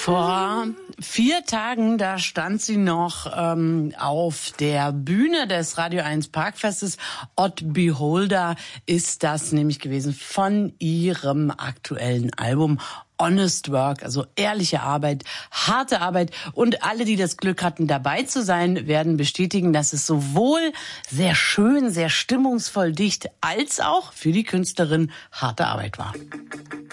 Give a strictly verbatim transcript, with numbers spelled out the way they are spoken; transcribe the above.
Vor vier Tagen, da stand sie noch ähm, auf der Bühne des Radio eins Parkfestes. Odd Beholder ist das nämlich gewesen von ihrem aktuellen Album Honest Work, also ehrliche Arbeit, harte Arbeit. Und alle, die das Glück hatten, dabei zu sein, werden bestätigen, dass es sowohl sehr schön, sehr stimmungsvoll dicht, als auch für die Künstlerin harte Arbeit war.